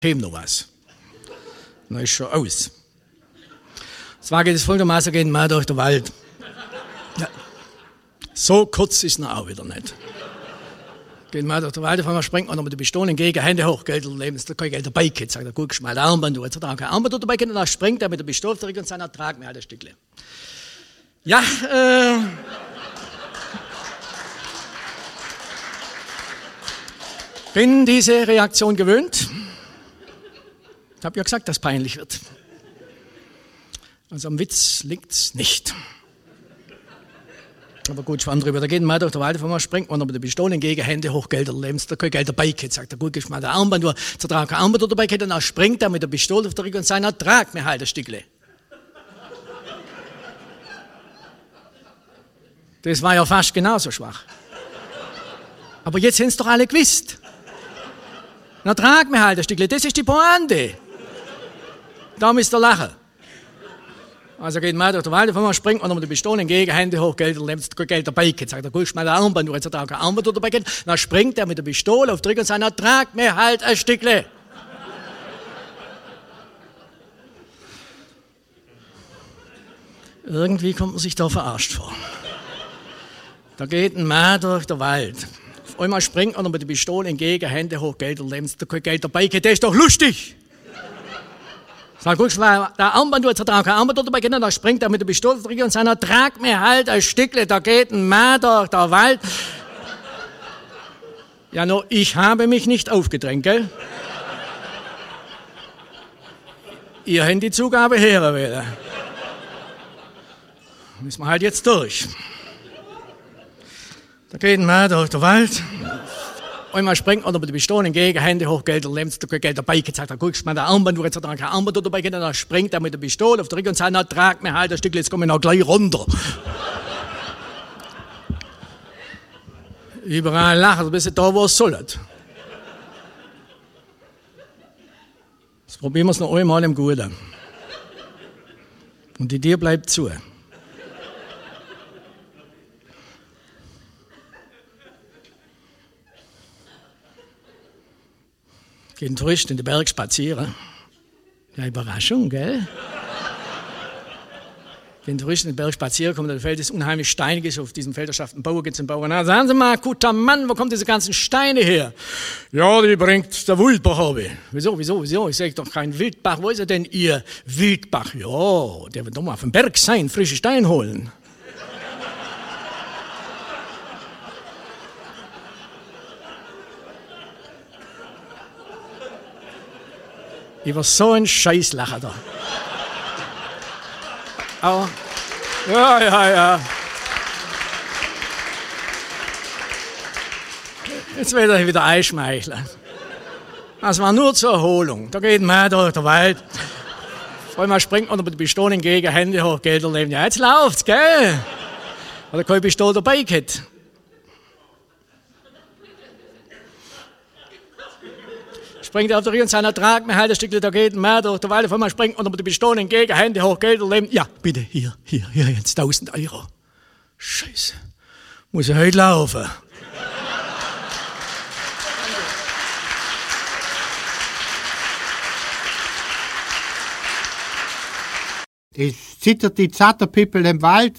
käme noch was. Dann ist schon aus. Zwar geht es folgendermaßen, gehen wir durch den Wald. Ja. So kurz ist es auch wieder nicht. Gehen wir durch den Wald, auf einmal springt man noch mit der Pistole entgegen, Hände hoch, Geld oder Leben, da kein Geld dabei, geht, sagt er, guck mal, der Armband, du, jetzt hat er kein Armband dabei, und dann springt er mit der Pistole zurück und sagt, trag mir halt ein Stückchen. Ja, bin diese Reaktion gewöhnt. Ich habe ja gesagt, dass es peinlich wird. Also am Witz liegt's nicht. Aber gut, schwamm drüber. Da geht man durch den Wald, man springt man mit der Pistole entgegen, Hände hoch, Geld oder Lebens, da kein Geld dabei, geht, sagt er, gut, gib mal der Armband, nur zertrag kein Armband dabei, geht, dann springt er mit der Pistole auf der Rücken und sagt, trag mir halt ein Stückle. Das war ja fast genauso schwach. Aber jetzt haben es doch alle gewusst. Na, trag mir halt ein Stückle, das ist die Pointe. Da müsst ihr lachen. Also geht man durch den Wald, man springt man mit der Pistole entgegen, Hände hoch, Geld oder Lebens, Geld dabei, geht, sagt er, guck mal der Armband, du, jetzt hat er kein Armband dabei, geht, dann springt er mit der Pistole auf den Rücken und sagt, trag mir halt ein Stückle. Irgendwie kommt man sich da verarscht vor. Da geht ein Mann durch den Wald. Auf einmal springt er mit der Pistole entgegen, Hände hoch, Geld oder Lebens, kein Geld dabei, geht, das ist doch lustig. Sag, guck mal, der Armband, du, jetzt hat er kein Armband dabei, geht, dann springt er mit der Pistole zurück und sagt, trag mir halt ein Stückle, da geht ein Mann durch den Wald. Ja, nur, ich habe mich nicht aufgedrängt, gell? Ihr habt die Zugabe her, wieder. Müssen wir halt jetzt durch. Da geht ein Mann durch den Wald. Einmal springt man mit der Pistole entgegen, Hände hoch, Geld oder Lebens, Geld dabei, geht, sagt er, guck mal, der Armband, du, jetzt hat er kein Armband dabei, geht, dann springt er mit der Pistole auf den Rücken und sagt, trag mir halt ein Stückchen, jetzt komme ich noch gleich runter. Überall lachen, bis da, wo es soll. Jetzt probieren wir es noch einmal im Guten. Und die Tür bleibt zu. Gehen Touristen in den Berg spazieren. Ja, Überraschung, gell? Gehen Touristen in den Berg spazieren, kommen, das Feld ist unheimlich steinig, ist auf diesem Feld, da schafft ein Bauer, geht zum Bauer. Na, sagen Sie mal, guter Mann, wo kommen diese ganzen Steine her? Ja, die bringt der Wildbach habe. Wieso? Ich sage doch kein Wildbach. Wo ist er denn, Ihr Wildbach? Ja, der wird doch mal auf dem Berg sein, frische Steine holen. Über so einen Scheißlacher da. Aber, ja. Jetzt werde ich wieder einschmeicheln. Das war nur zur Erholung. Da geht man durch den Wald. Vor allem springt man mit der Pistole entgegen, Hände hoch, Geld oder Leben. Ja, jetzt läuft's, gell? Oder keine Pistole dabei gehabt. Springt auf der Rücken und sagt, trag mir halt ein Stückchen, da geht ein Mann durch den Wald, auf einmal springt man mit der Pistole entgegen, Hände hoch, Geld oder Leben. Ja, bitte, hier, jetzt 1000 Euro. Scheiße, muss ich heute laufen. Es zittert die Zatterpippel im Wald,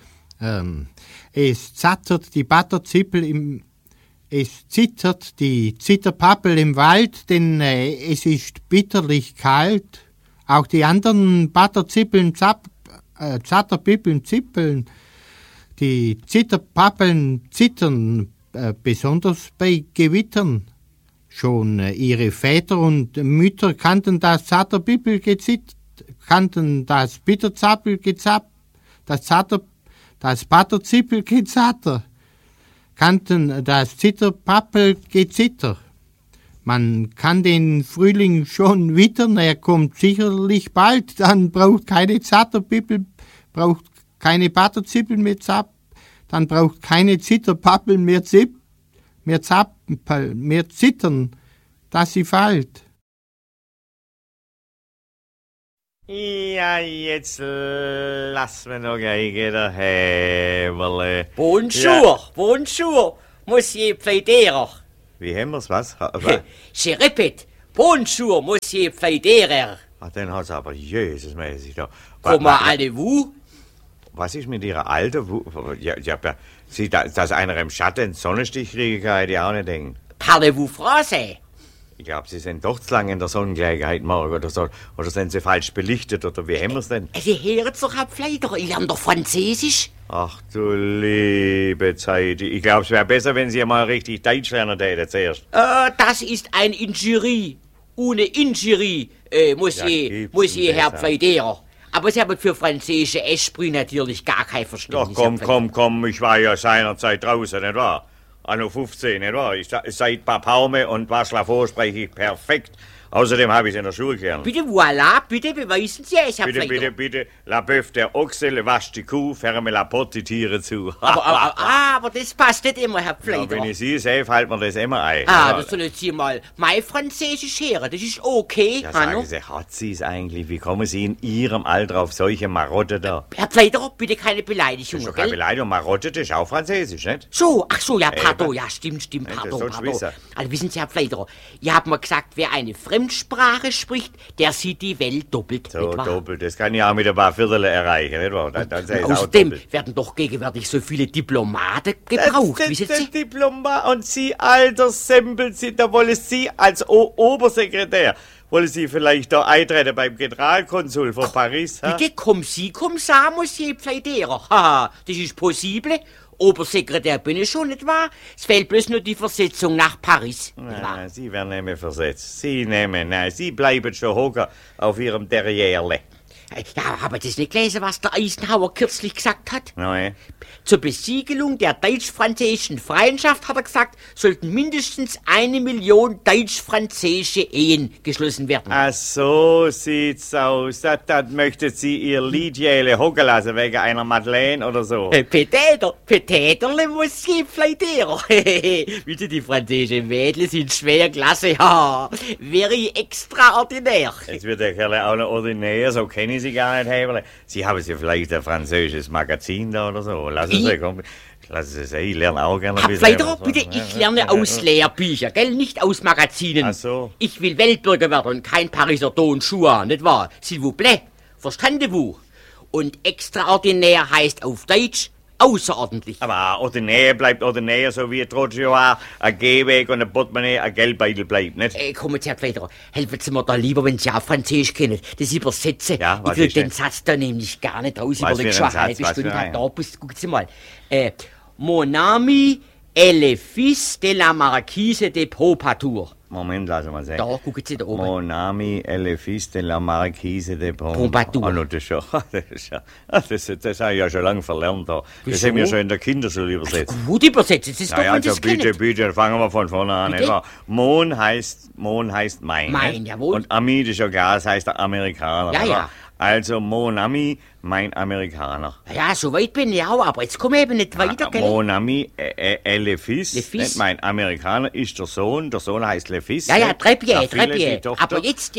es zattert die Batterzippel im Es zittert die Zitterpappel im Wald, denn es ist bitterlich kalt. Auch die anderen Batterzippeln, Zatterpippeln zippeln. Die Zitterpappeln zittern, besonders bei Gewittern. Schon ihre Väter und Mütter kannten das Zatterpippel gezittert, kannten das Bitterzappel gezappt, das Batterzippel gezatter. Kannten das Zitterpappelgezitter. Man kann den Frühling schon wittern, er kommt sicherlich bald, dann braucht keine Zatterpippel, braucht keine Batterzippel mehr zapp, dann braucht keine Zitterpappel mehr zittern, dass sie fällt. Ja, jetzt lass mir noch gegen den Häberle. Bonjour, monsieur Pfleiderer. Wie haben wir's, was? Je répète, Bonjour, Monsieur Pfleiderer. Ach, den hat's aber Jesusmäßig da. Comment allez-vous? Was ist mit Ihrer Alten? Sie, dass einer im Schatten einen Sonnenstich kriegen kann, hätte ich auch nicht denken. Parlez-vous français? Ich glaube, Sie sind doch zu lange in der Sonnengleichheit morgen oder so. Oder sind Sie falsch belichtet, oder wie haben wir's denn? Sie hören doch, Herr Pfleiderer, ich lerne doch Französisch. Ach du liebe Zeit. Ich glaube, es wäre besser, wenn Sie mal richtig Deutsch lernen täten zuerst. Das ist ein Injurie. Ohne Injurie, Monsieur Herr Pfleiderer. Aber Sie haben für französische Esprits natürlich gar kein Verständnis. Doch, komm, ich war ja seinerzeit draußen, nicht wahr? Anno 15, nicht wahr? Seit Papaume und Waschlafo spreche ich perfekt. Außerdem habe ich es in der Schule gelernt. Bitte, voilà, bitte beweisen Sie es, Herr Pfleiderer. Bitte, la Bœuf der Ochse, le Wasch die Kuh, ferme la Porte die Tiere zu. Aber das passt nicht immer, Herr Ja, Pfleiderer. wenn ich Sie sehe, fällt mir das immer ein. Das sollen Sie mal mein Französisch hören, das ist okay. Ja, sagen Sie, hat Sie es eigentlich? Wie kommen Sie in Ihrem Alter auf solche Marotte da? Herr Pfleiderer, bitte keine Das Beleidigung, ist doch keine Beleidigung. Marotte, das ist auch Französisch, nicht? Ach so, ja, pardon, ja, stimmt, das pardon. sollst du wissen. Also wissen Sie, Herr Pfleiderer, ihr habt mir gesagt, wer eine Fremdsprache spricht, der sieht die Welt doppelt, So nicht wahr? doppelt, das kann ich auch mit ein paar Viertel erreichen, nicht wahr? Dann sei es auch Außerdem doppelt. werden doch gegenwärtig so viele Diplomaten gebraucht, wissen Sie? Diplomat und Sie, alter Sempel, da wollen Sie als Obersekretär, wollen Sie vielleicht da eintreten beim Generalkonsul von Paris? Ha? Bitte, comme ça, Monsieur Pfleiderer. Haha, das ist possible. Obersekretär bin ich schon, nicht wahr? Es fehlt bloß nur die Versetzung nach Paris, nicht wahr? Nein, Sie werden nicht mehr versetzt. Sie bleiben schon hocken auf Ihrem Derrière. Ja, aber das nicht gelesen, was der Eisenhower kürzlich gesagt hat? Nein. Zur Besiegelung der deutsch-französischen Freundschaft, hat er gesagt, sollten mindestens 1 Million deutsch-französische Ehen geschlossen werden. Ach so sieht's aus. Das möchten Sie Ihr Liedjähle hocken lassen wegen einer Madeleine oder so. Petäterle Monsieur Pfleiderer. Bitte, die französischen Mädchen sind schwer klasse, ja. Very extraordinär. Jetzt wird der Kerl auch noch ordinär, so kenne ich Sie gar nicht, Heberle. Sie haben ja vielleicht ein französisches Magazin da oder so. Lassen Sie, komm. Lassen Sie sehen, ich lerne auch gerne ein bisschen. Pfleiderer, bitte, ich lerne aus Lehrbüchern, gell? Nicht aus Magazinen. Ach so. Ich will Weltbürger werden und kein Pariser Don Juan, nicht wahr? S'il vous plaît, verstandez-vous? Und extraordinär heißt auf Deutsch außerordentlich. Aber ordinär bleibt ordinär, so wie trotzdem auch ein Gehweg und ein Portemonnaie ein Geldbeutel bleibt, nicht? Kommen Sie, Herr Pfleiderer, helfen Sie mir da lieber, wenn Sie auch Französisch kennen. Das übersetzen. Ja, was ich krieg ist den denn? Satz da nämlich gar nicht raus. Was Überleg für ein schon eine Satz? halbe Was für Stunde. ein? Da bist, gucken Sie mal. Mon ami est le fils de la marquise de Pompadour. Moment, lassen wir sehen. Da, gucken Sie da oben. Mon ami est le fils de la marquise de Pompadour. Oh, no, das habe ich ja schon lange verlernt. Da. Das Wieso? haben wir schon in der Kinderschule übersetzt. Gut übersetzen, das ist doch, Naja, wenn Sie also es kennen. bitte, fangen wir von vorne an. Bitte? Etwa. Mon heißt mein. Mein, nicht? jawohl. Und Ami, das ist ja klar, das heißt der Amerikaner. Ja, oder? ja. Also Mon Ami, mein Amerikaner. Ja, so weit bin ich auch, aber jetzt komme ich eben nicht weiter, gell? Mon Ami, le Fils, Le Fils. nicht mein Amerikaner ist der Sohn heißt Le Fils. Ja, nicht? Trepied. Die Tochter. Aber jetzt.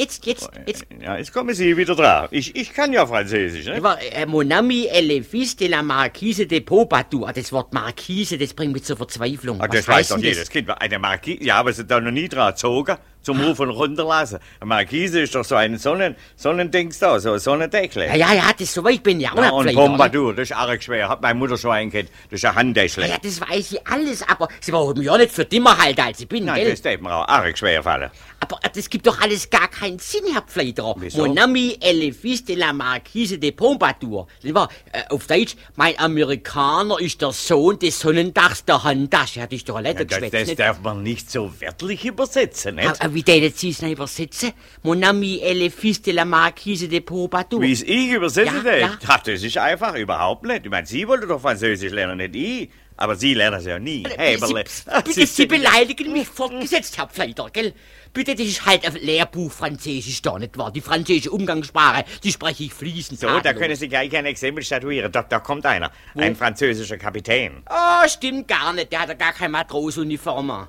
Ja, jetzt kommen Sie wieder drauf. Ich kann ja Französisch, ne? Aber, Mon ami est le fils de la marquise de Pompadour. Das Wort Marquise, das bringt mich zur Verzweiflung. Ach, Was das weiß heißt doch denn jedes Kind. Eine Marquise, ja, aber sie da noch nie dran gezogen, zum Ruf und runterlassen. Eine Marquise ist doch so ein Sonnendings da, so ein Sonnendeckel. Ja, das so weit bin ich auch Ja, nicht, und vielleicht, oder? Pompadour, das ist arg schwer. Hat meine Mutter schon eingehabt. Das ist ein Handtäschle. Ja, das weiß ich alles, aber Sie brauchen mich ja nicht für dimmer halten, als ich bin, Nein, gell? das tät mir auch arg schwer fallen. Aber das gibt doch alles gar keinen Sinn, Herr Pfleiderer. Wieso? Mon ami est le fils de la marquise de Pompadour. Das war, auf Deutsch, mein Amerikaner ist der Sohn des Sonnendachs der Handtasche. Hat ich doch ein Letter geschwätzt, Das nicht? darf man nicht so wörtlich übersetzen, nicht? Aber wie denen Sie es nicht übersetzen? Mon ami est le fils de la marquise de Pompadour. Wie es ich übersetze, Ja. das ist einfach, überhaupt nicht. Ich meine, Sie wollten doch Französisch lernen, nicht ich. Aber Sie lernen es ja nie. Heberle. Bitte, Sie beleidigen mich fortgesetzt, Herr Pfleiderer, gell? Bitte, das ist halt ein Lehrbuch Französisch da, nicht wahr? Die französische Umgangssprache, die spreche ich fließend. So, da tadellos. können Sie gleich ein Exempel statuieren. Da kommt einer. Ein französischer Kapitän. Oh, stimmt gar nicht. Der hat ja gar keine Matrosenuniform an.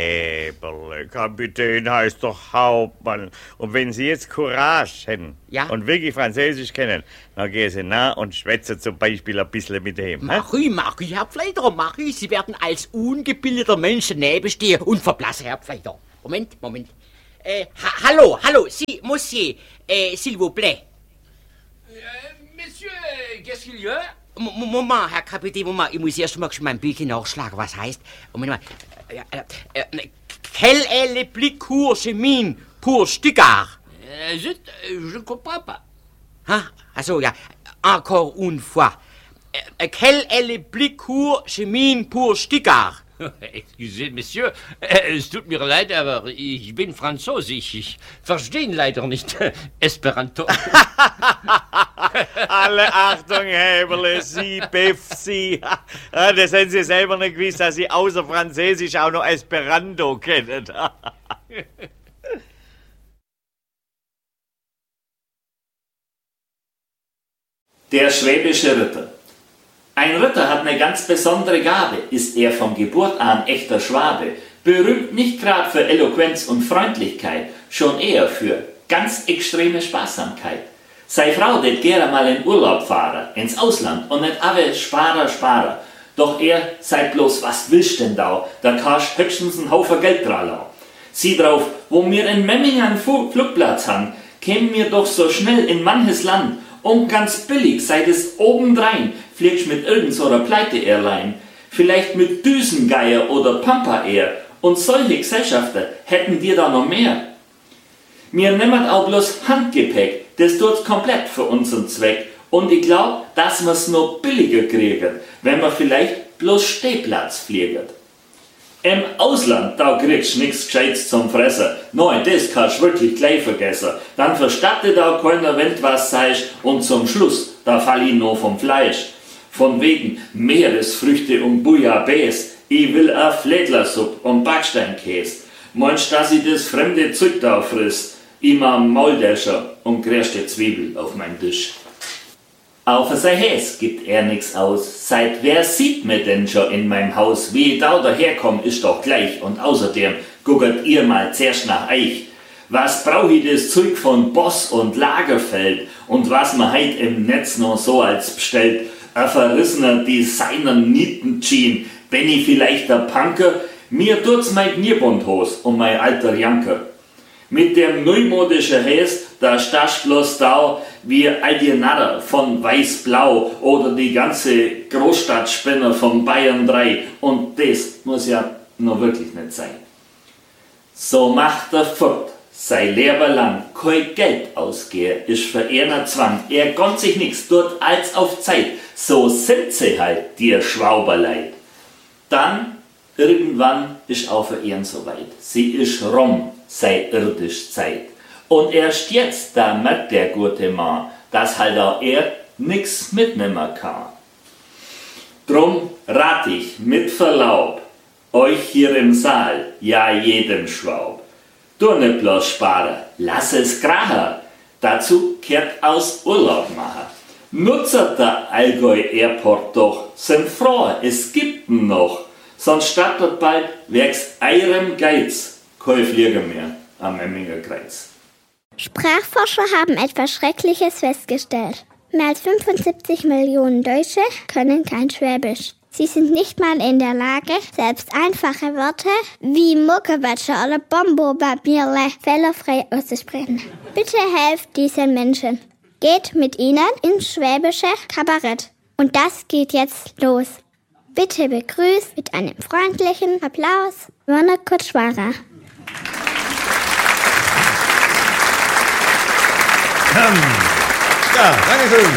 Heberle, Kapitän heißt doch Hauptmann. Und wenn Sie jetzt Courage hätten Ja? und wirklich Französisch kennen, dann gehen Sie nah und schwätzen zum Beispiel ein bisschen mit dem. hä? Mach ich, Herr Pfleiderer, mach ich. Sie werden als ungebildeter Mensch nebenstehen und verblassen, Herr Pfleiderer. Moment. Hallo, si, monsieur, s'il vous plaît. Monsieur, qu'est-ce qu'il y a? Moment, Herr Kapitän, Moment, ich muss erst mal mein Bildchen nachschlagen, was heißt. Moment mal. Quelle est le plus court chemin pour Stuttgart? Je ne comprends pas. Ah, also, ja, encore une fois. Quel est le plus court chemin pour Stuttgart? Excusez, Monsieur, es tut mir leid, aber ich bin Französisch. Ich verstehe ihn leider nicht. Esperanto. Alle Achtung, Häberle, Sie, Biff, Sie. Das haben Sie selber nicht gewusst, dass Sie außer Französisch auch noch Esperanto kennen. Der schwäbische Ritter. Ein Ritter hat eine ganz besondere Gabe, ist er von Geburt an echter Schwabe, berühmt nicht gerade für Eloquenz und Freundlichkeit, schon eher für ganz extreme Sparsamkeit. Sei Frau det gerne mal in Urlaub fahren, ins Ausland und nicht alle Sparer. Doch er sei bloß, was willst denn da kannst höchstens einen Haufen Geld dran. Sieh drauf, wo wir in Memmingen einen Flugplatz haben, kämen wir doch so schnell in manches Land. Und ganz billig, sei es obendrein, fliegst mit irgend so einer Pleite-Airline, vielleicht mit Düsengeier oder Pampa Air, und solche Gesellschaften hätten wir da noch mehr. Wir nehmen auch bloß Handgepäck, das tut's komplett für unseren Zweck, und ich glaub, dass wir's noch billiger kriegen, wenn wir vielleicht bloß Stehplatz fliegen. Im Ausland, da kriegst nix Gescheites zum Fressen. Nein, das kannst wirklich gleich vergessen. Dann verstattet auch keiner, wenn du was sagst. Und zum Schluss, da fall ich noch vom Fleisch. Von wegen Meeresfrüchte und Bouillabaisse. Ich will a Flädlersuppe und Backsteinkäse. Meinst du, dass ich das fremde Zeug da frisst? Immer Mauldäscher und gerste Zwiebel auf meinem Tisch. Auf sein Häs gibt er nix aus. Seit wer sieht mir denn schon in meinem Haus? Wie ich da daherkomm, ist doch gleich. Und außerdem guckt ihr mal zuerst nach Eich. Was brauch ich das Zeug von Boss und Lagerfeld? Und was man heut im Netz noch so als bestellt? Ein verrissener Designer-Nieten-Jean. Bin ich vielleicht der Punker? Mir tut's mein Knierbundhos und mein alter Janker. Mit dem neumodischen Häs, da stachst bloß da wie all die Narrer von Weiß-Blau oder die ganze Großstadtspinner von Bayern 3. Und das muss ja noch wirklich nicht sein. So macht er fort, sei Leben lang kein Geld ausgehe, ist für einer Zwang. Er gönnt sich nix, tut als auf Zeit. So sind sie halt, die Schwauberleid. Dann, irgendwann, ist auch für ihn soweit. Sie ist rum, sei irdisch Zeit. Und erst jetzt, da merkt der gute Mann, dass halt auch er nix mitnehmen kann. Drum rat ich mit Verlaub, euch hier im Saal, ja jedem Schwaub. Du nicht bloß sparen, lass es krachen, dazu kehrt aus Urlaub machen. Nutzert der Allgäu Airport doch, sind froh, es gibt ihn noch, sonst startet bald werks eurem Geiz, kein Flieger mehr am Memminger Kreuz. Sprachforscher haben etwas Schreckliches festgestellt. Mehr als 75 Millionen Deutsche können kein Schwäbisch. Sie sind nicht mal in der Lage, selbst einfache Wörter wie Muckebatsche oder Bombobabierle fehlerfrei auszusprechen. Bitte helft diesen Menschen. Geht mit ihnen ins schwäbische Kabarett. Und das geht jetzt los. Bitte begrüßt mit einem freundlichen Applaus Werner Kutschwara. Ja, danke schön.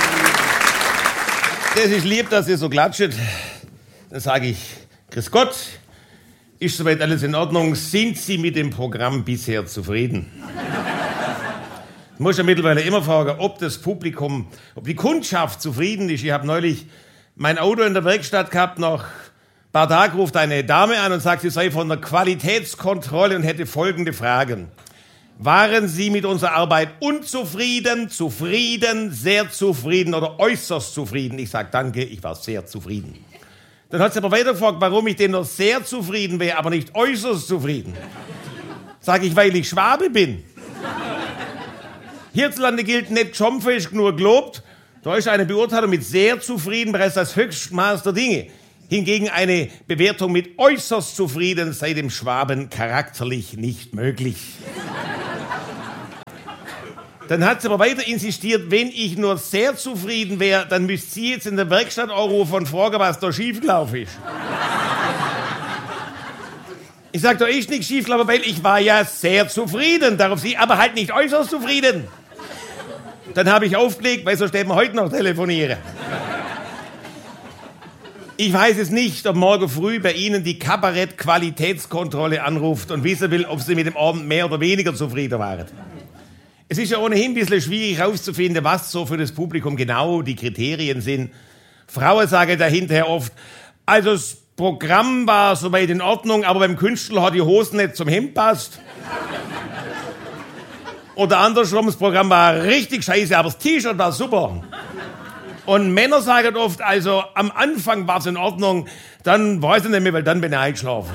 Das ist lieb, dass ihr so klatscht. Dann sage ich, grüß Gott, ist soweit alles in Ordnung? Sind Sie mit dem Programm bisher zufrieden? Ich muss ja mittlerweile immer fragen, ob das Publikum, ob die Kundschaft zufrieden ist. Ich habe neulich mein Auto in der Werkstatt gehabt, nach ein paar Tagen ruft eine Dame an und sagt, sie sei von der Qualitätskontrolle und hätte folgende Fragen. Waren Sie mit unserer Arbeit unzufrieden, zufrieden, sehr zufrieden oder äußerst zufrieden? Ich sage danke, ich war sehr zufrieden. Dann hat sie aber weitergefragt, warum ich denn noch sehr zufrieden wäre, aber nicht äußerst zufrieden. Sage ich, weil ich Schwabe bin. Hierzulande gilt nicht Schomfe ist nur gelobt. Da ist eine Beurteilung mit sehr zufrieden bereits das Höchstmaß der Dinge. Hingegen eine Bewertung mit äußerst zufrieden sei dem Schwaben charakterlich nicht möglich. Dann hat sie aber weiter insistiert, wenn ich nur sehr zufrieden wäre, dann müsst sie jetzt in der Werkstatt anrufen und fragen, was da schiefgelaufen ist. Ich sag, da ist nichts schiefgelaufen, weil ich war ja sehr zufrieden. Darauf sie, aber halt nicht äußerst zufrieden. Dann habe ich aufgelegt, weil sonst hätten wir heute noch telefonieren. Ich weiß es nicht, ob morgen früh bei Ihnen die Kabarett-Qualitätskontrolle anruft und wissen will, ob Sie mit dem Abend mehr oder weniger zufrieden waren. Es ist ja ohnehin ein bisschen schwierig herauszufinden, was so für das Publikum genau die Kriterien sind. Frauen sagen da hinterher oft, also das Programm war soweit in Ordnung, aber beim Künstler hat die Hose nicht zum Hemd passt. Oder andersrum, das Programm war richtig scheiße, aber das T-Shirt war super. Und Männer sagen oft, also am Anfang war es in Ordnung, dann weiß ich nicht mehr, weil dann bin ich eingeschlafen.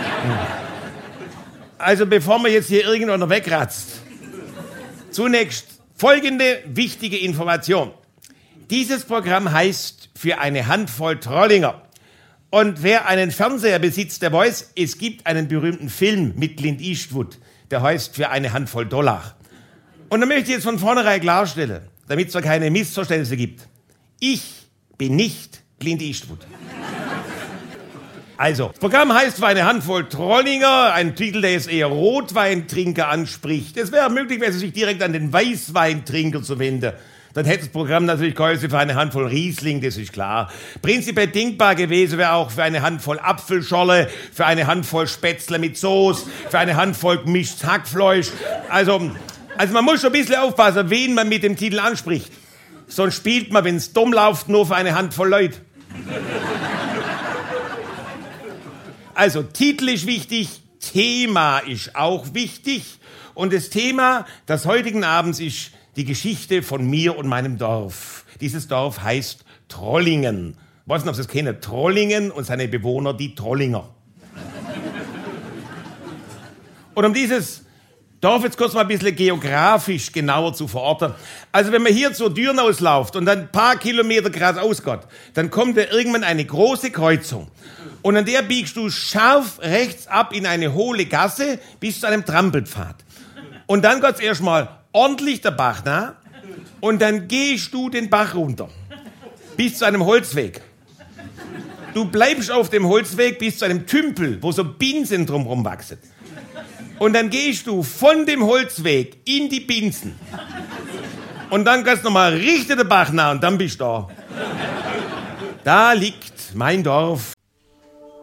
Also bevor man jetzt hier irgendeiner wegratzt, zunächst folgende wichtige Information. Dieses Programm heißt Für eine Handvoll Trollinger. Und wer einen Fernseher besitzt, der weiß, es gibt einen berühmten Film mit Clint Eastwood, der heißt Für eine Handvoll Dollar. Und da möchte ich jetzt von vornherein klarstellen, damit es da keine Missverständnisse gibt. Ich bin nicht Clint Eastwood. Also, das Programm heißt Für eine Handvoll Trollinger, ein Titel, der jetzt eher Rotweintrinker anspricht. Es wäre möglich, wenn Sie sich direkt an den Weißweintrinker zu wenden. Dann hätte das Programm natürlich geheißen Für eine Handvoll Riesling, das ist klar. Prinzipiell denkbar gewesen wäre auch Für eine Handvoll Apfelscholle, Für eine Handvoll Spätzle mit Soße, Für eine Handvoll gemischtes Hackfleisch. Also man muss schon ein bisschen aufpassen, wen man mit dem Titel anspricht. Sonst spielt man, wenn es dumm läuft, nur für eine Handvoll Leute. Also, Titel ist wichtig, Thema ist auch wichtig. Und das Thema des heutigen Abends ist die Geschichte von mir und meinem Dorf. Dieses Dorf heißt Trollingen. Ich weiß nicht, ob Sie es kennen. Trollingen und seine Bewohner, die Trollinger. Und um dieses Dorf jetzt kurz mal ein bisschen geografisch genauer zu verorten. Also wenn man hier zur Dürnau läuft und dann ein paar Kilometer geradeaus geht, dann kommt da irgendwann eine große Kreuzung. Und an der biegst du scharf rechts ab in eine hohle Gasse bis zu einem Trampelpfad. Und dann geht's erstmal ordentlich der Bach nach und dann gehst du den Bach runter bis zu einem Holzweg. Du bleibst auf dem Holzweg bis zu einem Tümpel, wo so Binsen drumherum wachsen. Und dann gehst du von dem Holzweg in die Binsen. Und dann gehst du nochmal richtig den Bach nach und dann bist du da. Da liegt mein Dorf